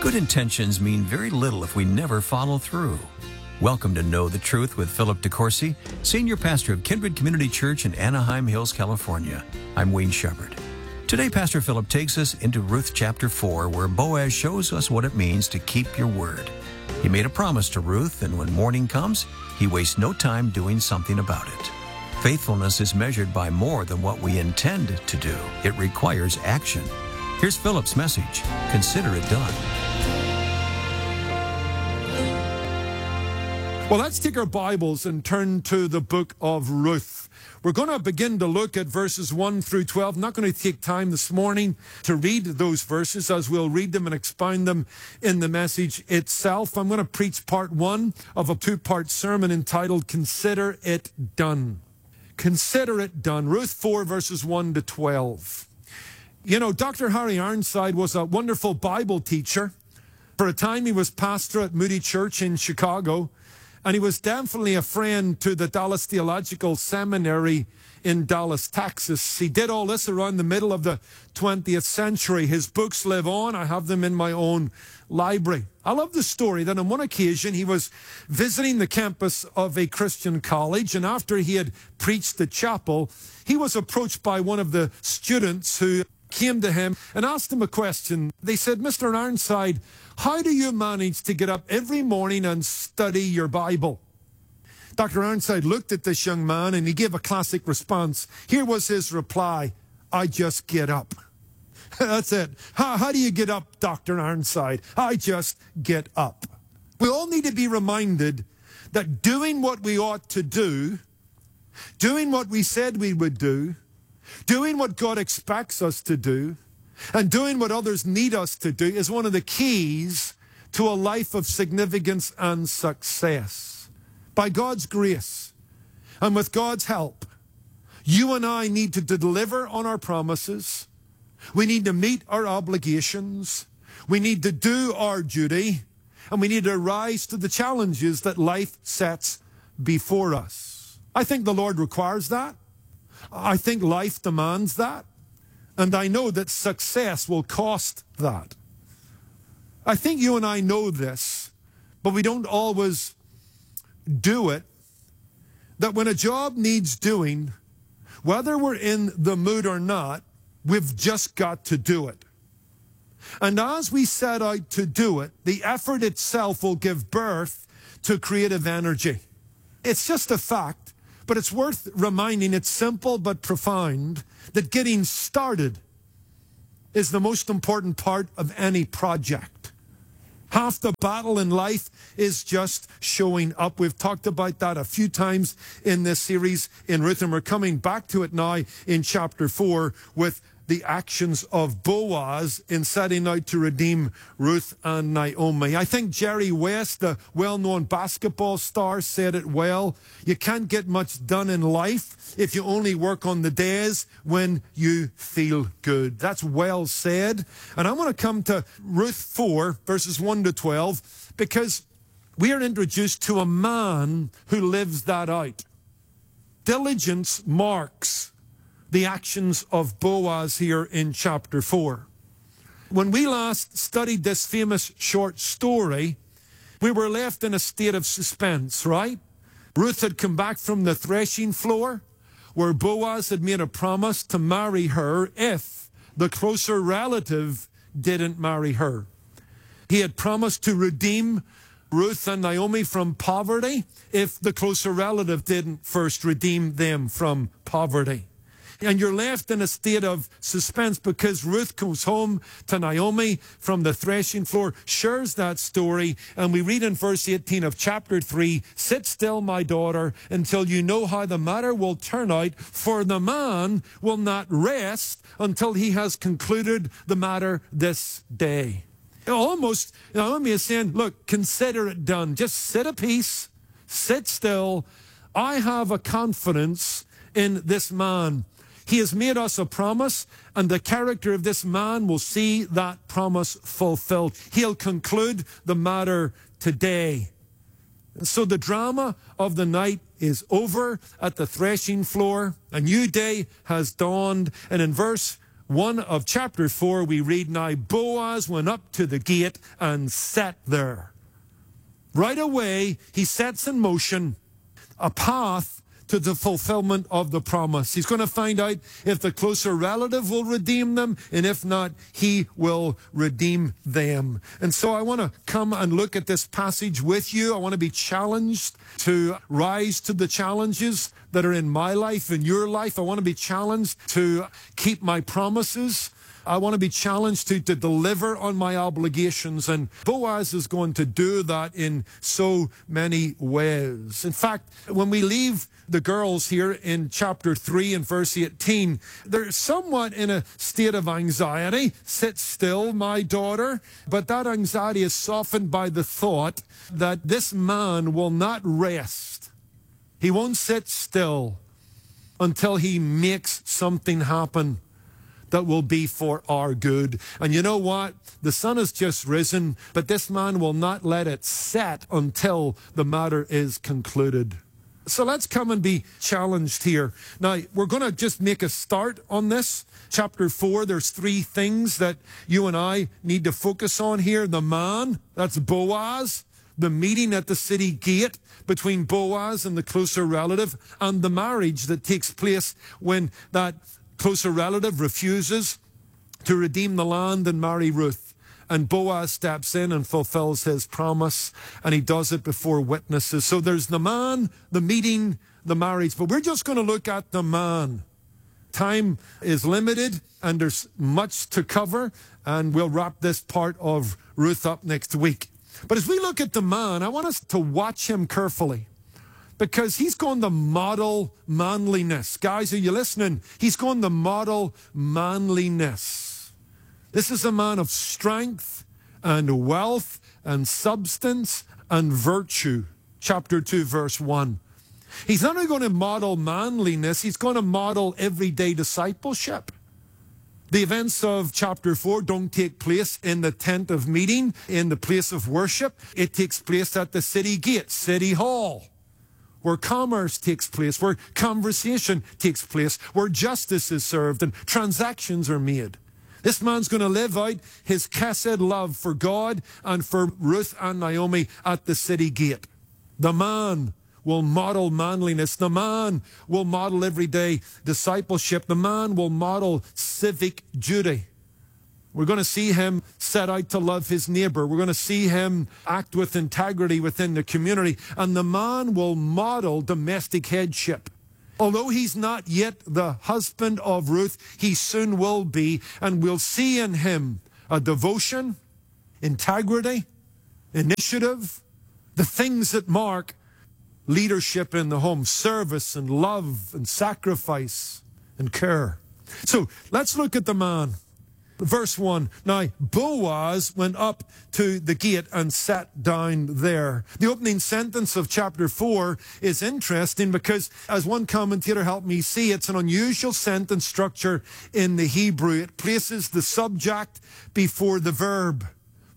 Good intentions mean very little if we never follow through. Welcome to Know the Truth with Philip DeCourcy, Senior Pastor of Kindred Community Church in Anaheim Hills, California. I'm Wayne Shepherd. Today, Pastor Philip takes us into Ruth chapter 4, where Boaz shows us what it means to keep your word. He made a promise to Ruth, and when morning comes, he wastes no time doing something about it. Faithfulness is measured by more than what we intend to do. It requires action. Here's Philip's message. Consider it done. Well, let's take our Bibles and turn to the book of Ruth. We're going to begin to look at verses 1 through 12. I'm not going to take time this morning to read those verses, as we'll read them and expound them in the message itself. I'm going to preach part 1 of a 2-part sermon entitled, Consider It Done. Consider it done. Ruth 4, verses 1 to 12. You know, Dr. Harry Ironside was a wonderful Bible teacher. For a time, he was pastor at Moody Church in Chicago. And he was definitely a friend to the Dallas Theological Seminary in Dallas, Texas. He did all this around the middle of the 20th century. His books live on. I have them in my own library. I love the story that on one occasion he was visiting the campus of a Christian college, and after he had preached the chapel, he was approached by one of the students who came to him and asked him a question. They said, "Mr. Ironside, how do you manage to get up every morning and study your Bible?" Dr. Ironside looked at this young man and he gave a classic response. Here was his reply: "I just get up." That's it. How do you get up, Dr. Ironside? I just get up. We all need to be reminded that doing what we ought to do, doing what we said we would do, doing what God expects us to do, and doing what others need us to do is one of the keys to a life of significance and success. By God's grace and with God's help, you and I need to deliver on our promises. We need to meet our obligations. We need to do our duty. And we need to rise to the challenges that life sets before us. I think the Lord requires that. I think life demands that. And I know that success will cost that. I think you and I know this, but we don't always do it. That when a job needs doing, whether we're in the mood or not, we've just got to do it. And as we set out to do it, the effort itself will give birth to creative energy. It's just a fact, but it's worth reminding, it's simple but profound, that getting started is the most important part of any project. Half the battle in life is just showing up. We've talked about that a few times in this series in Ruth, and we're coming back to it now in chapter 4 with the actions of Boaz in setting out to redeem Ruth and Naomi. I think Jerry West, the well-known basketball star, said it well. You can't get much done in life if you only work on the days when you feel good. That's well said. And I want to come to Ruth 4, verses 1 to 12, because we are introduced to a man who lives that out. Diligence marks the actions of Boaz here in chapter 4. When we last studied this famous short story, we were left in a state of suspense, right? Ruth had come back from the threshing floor, where Boaz had made a promise to marry her if the closer relative didn't marry her. He had promised to redeem Ruth and Naomi from poverty if the closer relative didn't first redeem them from poverty. And you're left in a state of suspense because Ruth comes home to Naomi from the threshing floor, shares that story, and we read in verse 18 of chapter 3, "Sit still, my daughter, until you know how the matter will turn out, for the man will not rest until he has concluded the matter this day." Almost, Naomi is saying, look, consider it done. Just sit at peace, sit still. I have a confidence in this man. He has made us a promise, and the character of this man will see that promise fulfilled. He'll conclude the matter today. And so the drama of the night is over at the threshing floor. A new day has dawned. And in verse 1 of chapter 4, we read, "Now Boaz went up to the gate and sat there." Right away, he sets in motion a path to the fulfillment of the promise. He's going to find out if the closer relative will redeem them, and if not, he will redeem them. And so I want to come and look at this passage with you. I want to be challenged to rise to the challenges that are in my life, in your life. I want to be challenged to keep my promises. I want to be challenged to deliver on my obligations. And Boaz is going to do that in so many ways. In fact, when we leave the girls here in chapter 3 and verse 18, they're somewhat in a state of anxiety. Sit still, my daughter. But that anxiety is softened by the thought that this man will not rest. He won't sit still until he makes something happen that will be for our good. And you know what? The sun has just risen, but this man will not let it set until the matter is concluded. So let's come and be challenged here. Now, we're going to just make a start on this. Chapter 4, there's 3 things that you and I need to focus on here. The man, that's Boaz. The meeting at the city gate between Boaz and the closer relative, and the marriage that takes place when that closer relative refuses to redeem the land and marry Ruth. And Boaz steps in and fulfills his promise, and he does it before witnesses. So there's the man, the meeting, the marriage. But we're just going to look at the man. Time is limited, and there's much to cover, and we'll wrap this part of Ruth up next week. But as we look at the man, I want us to watch him carefully, because he's going to model manliness. Guys, are you listening? He's going to model manliness. This is a man of strength and wealth and substance and virtue. Chapter 2, verse 1. He's not only going to model manliness, he's going to model everyday discipleship. The events of chapter 4 don't take place in the tent of meeting, in the place of worship. It takes place at the city gate, city hall, where commerce takes place, where conversation takes place, where justice is served and transactions are made. This man's going to live out his chesed love for God and for Ruth and Naomi at the city gate. The man will model manliness. The man will model everyday discipleship. The man will model civic duty. We're going to see him set out to love his neighbor. We're going to see him act with integrity within the community. And the man will model domestic headship. Although he's not yet the husband of Ruth, he soon will be. And we'll see in him a devotion, integrity, initiative, the things that mark leadership in the home, service and love and sacrifice and care. So let's look at the man. Verse 1, now Boaz went up to the gate and sat down there. The opening sentence of chapter 4 is interesting because, as one commentator helped me see, it's an unusual sentence structure in the Hebrew. It places the subject before the verb.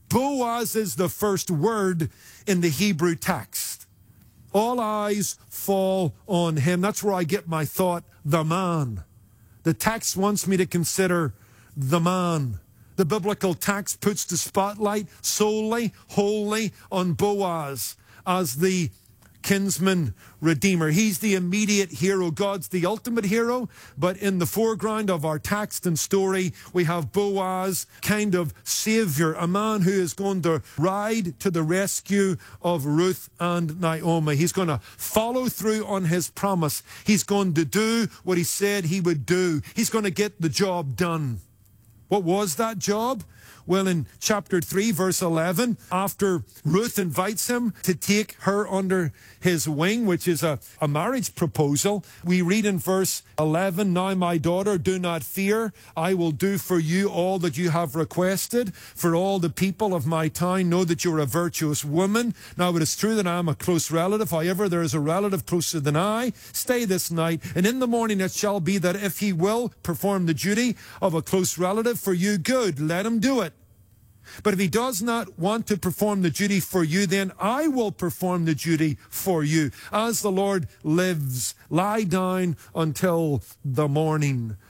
Boaz is the first word in the Hebrew text. All eyes fall on him. That's where I get my thought, the man. The text wants me to consider the man. The biblical text puts the spotlight solely, wholly on Boaz as the kinsman redeemer. He's the immediate hero. God's the ultimate hero. But in the foreground of our text and story, we have Boaz, kind of savior, a man who is going to ride to the rescue of Ruth and Naomi. He's going to follow through on his promise. He's going to do what he said he would do. He's going to get the job done. What was that job? Well, in chapter 3, verse 11, after Ruth invites him to take her under his wing, which is a marriage proposal, we read in verse 11, now my daughter, do not fear. I will do for you all that you have requested. For all the people of my town know that you're a virtuous woman. Now it is true that I am a close relative. However, there is a relative closer than I. Stay this night, and in the morning it shall be that if he will perform the duty of a close relative for you, good, let him do it. But if he does not want to perform the duty for you, then I will perform the duty for you. As the Lord lives, lie down until the morning.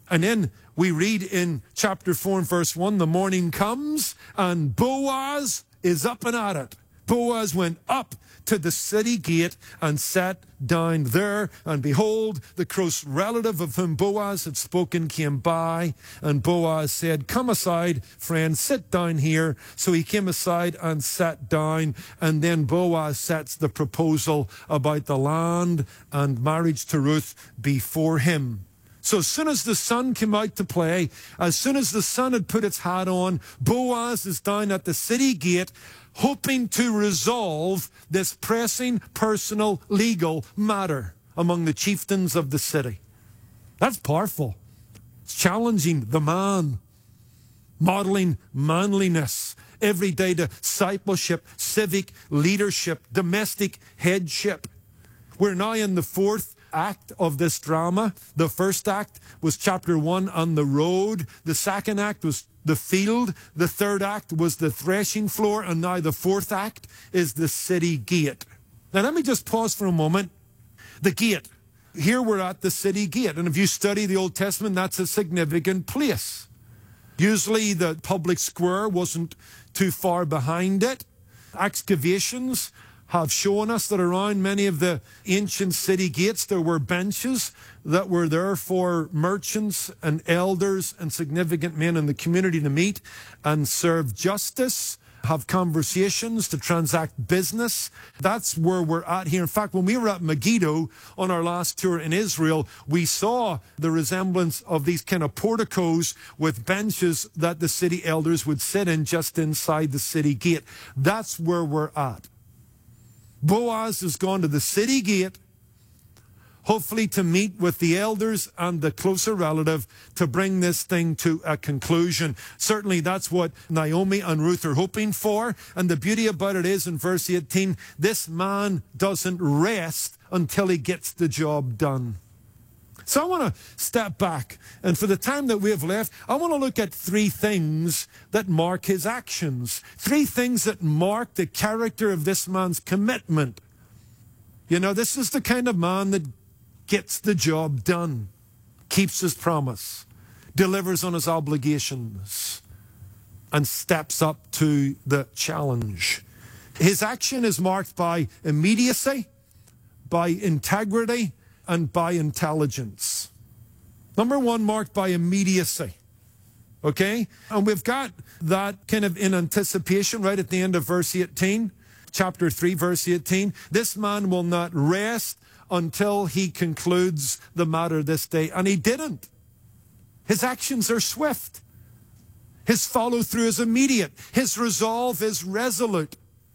And then we read in chapter 4 and verse 1, the morning comes and Boaz is up and at it. Boaz went up to the city gate and sat down there. And behold, the close relative of whom Boaz had spoken came by. And Boaz said, come aside, friend, sit down here. So he came aside and sat down. And then Boaz sets the proposal about the land and marriage to Ruth before him. So as soon as the sun came out to play, as soon as the sun had put its hat on, Boaz is down at the city gate, hoping to resolve this pressing, personal, legal matter among the chieftains of the city. That's powerful. It's challenging the man, modeling manliness, everyday discipleship, civic leadership, domestic headship. We're now in the fourth act of this drama. The first act was chapter 1 on the road. The second act was the field. The third act was the threshing floor. And now the fourth act is the city gate. Now let me just pause for a moment. The gate. Here we're at the city gate. And if you study the Old Testament, that's a significant place. Usually the public square wasn't too far behind it. Excavations have shown us that around many of the ancient city gates there were benches that were there for merchants and elders and significant men in the community to meet and serve justice, have conversations, to transact business. That's where we're at here. In fact, when we were at Megiddo on our last tour in Israel, we saw the resemblance of these kind of porticos with benches that the city elders would sit in just inside the city gate. That's where we're at. Boaz has gone to the city gate, hopefully to meet with the elders and the closer relative to bring this thing to a conclusion. Certainly that's what Naomi and Ruth are hoping for. And the beauty about it is in verse 18, this man doesn't rest until he gets the job done. So I want to step back, and for the time that we have left, I want to look at three things that mark his actions. Three things that mark the character of this man's commitment. You know, this is the kind of man that gets the job done, keeps his promise, delivers on his obligations, and steps up to the challenge. His action is marked by immediacy, by integrity, and by intelligence. Number one, marked by immediacy. Okay? And we've got that kind of in anticipation right at the end of verse 18. Chapter 3, verse 18. This man will not rest until he concludes the matter this day. And he didn't. His actions are swift. His follow-through is immediate. His resolve is resolute.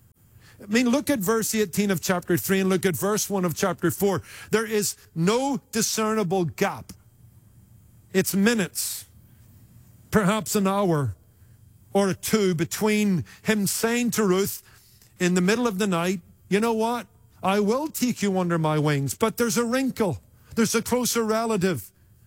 I mean, look at verse 18 of chapter 3 and look at verse 1 of chapter 4. There is no discernible gap. It's minutes, perhaps an hour or two between him saying to Ruth in the middle of the night, you know what? I will take you under my wings, but there's a wrinkle. There's a closer relative.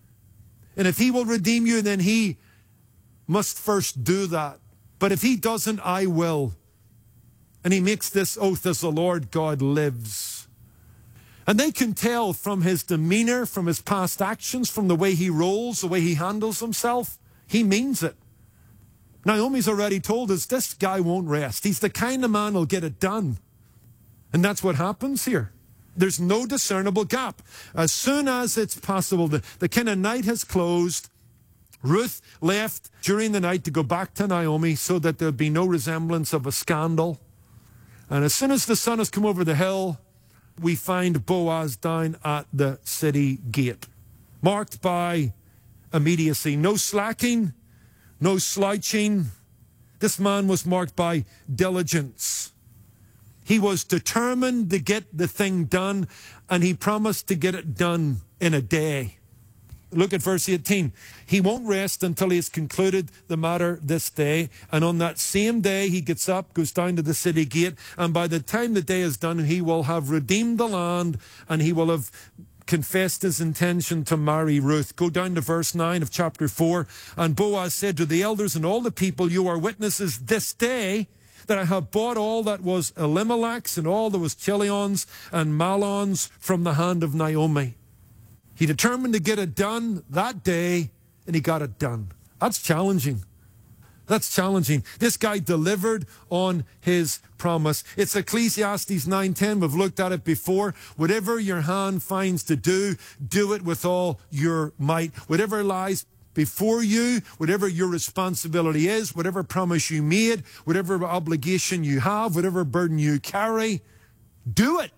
And if he will redeem you, then he must first do that. But if he doesn't, I will. And he makes this oath as the Lord God lives. And they can tell from his demeanor, from his past actions, from the way he rolls, the way he handles himself, he means it. Naomi's already told us this guy won't rest. He's the kind of man who'll get it done. And that's what happens here. There's no discernible gap. As soon as it's possible, the kind of night has closed. Ruth left during the night to go back to Naomi so that there'd be no resemblance of a scandal. And as soon as the sun has come over the hill, we find Boaz down at the city gate, marked by immediacy. No slacking, no slouching. This man was marked by diligence. He was determined to get the thing done, and he promised to get it done in a day. Look at verse 18. He won't rest until he has concluded the matter this day. And on that same day, he gets up, goes down to the city gate. And by the time the day is done, he will have redeemed the land and he will have confessed his intention to marry Ruth. Go down to verse 9 of chapter 4. And Boaz said to the elders and all the people, you are witnesses this day that I have bought all that was Elimelech's and all that was Chilion's and Mahlon's from the hand of Naomi. He determined to get it done that day and he got it done. That's challenging. That's challenging. This guy delivered on his promise. It's Ecclesiastes 9:10. We've looked at it before. Whatever your hand finds to do, do it with all your might. Whatever lies before you, whatever your responsibility is, whatever promise you made, whatever obligation you have, whatever burden you carry, do it.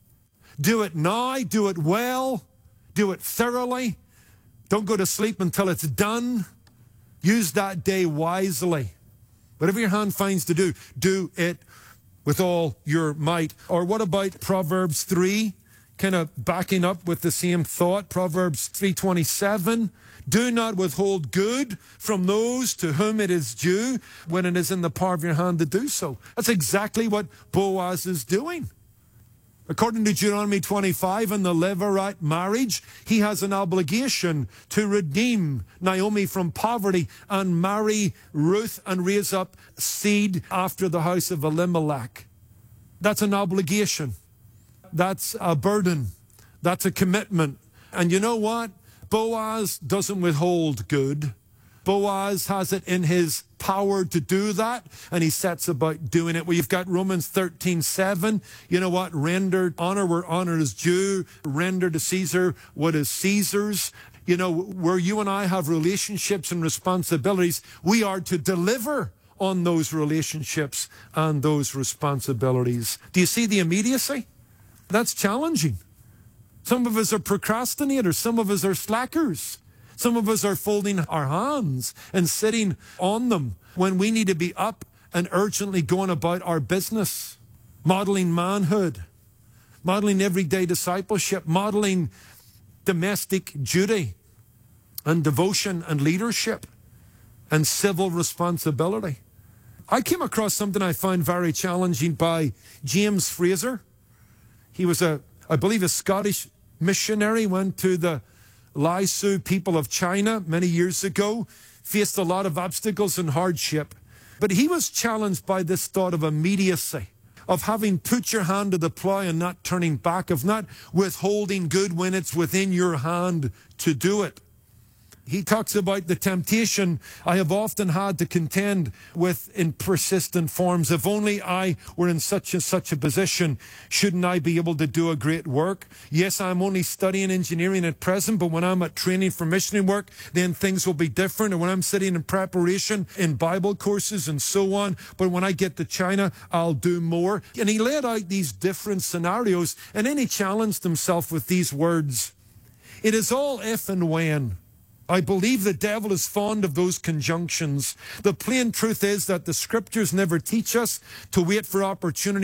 Do it now. Do it well. Do it thoroughly. Don't go to sleep until it's done. Use that day wisely. Whatever your hand finds to do it with all your might. Or what about Proverbs 3? Kind of backing up with the same thought. Proverbs 3:27. Do not withhold good from those to whom it is due when it is in the power of your hand to do so. That's exactly what Boaz is doing. According to Deuteronomy 25, in the Levirate marriage, he has an obligation to redeem Naomi from poverty and marry Ruth and raise up seed after the house of Elimelech. That's an obligation. That's a burden. That's a commitment. And you know what? Boaz doesn't withhold good. Boaz has it in his power to do that, and he sets about doing it. We've got Romans 13:7. You know what? Render honor where honor is due. Render to Caesar what is Caesar's. You know, where you and I have relationships and responsibilities, we are to deliver on those relationships and those responsibilities. Do you see the immediacy? That's challenging. Some of us are procrastinators. Some of us are slackers. Some of us are folding our hands and sitting on them when we need to be up and urgently going about our business, modeling manhood, modeling everyday discipleship, modeling domestic duty and devotion and leadership and civil responsibility. I came across something I found very challenging by James Fraser. He was I believe a Scottish missionary, went to the Lai Tzu people of China many years ago, faced a lot of obstacles and hardship. But he was challenged by this thought of immediacy, of having put your hand to the plow and not turning back, of not withholding good when it's within your hand to do it. He talks about the temptation I have often had to contend with in persistent forms. If only I were in such a position, shouldn't I be able to do a great work? Yes, I'm only studying engineering at present, but when I'm at training for missionary work, then things will be different. And when I'm sitting in preparation in Bible courses and so on, but when I get to China, I'll do more. And he laid out these different scenarios, and then he challenged himself with these words. It is all if and when. I believe the devil is fond of those conjunctions. The plain truth is that the scriptures never teach us to wait for opportunity